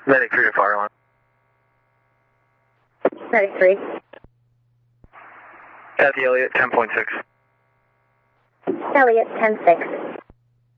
Medic 3 to fire alarm. Medic 3. Kathy Elliott, 10.6. Elliott, 10-6.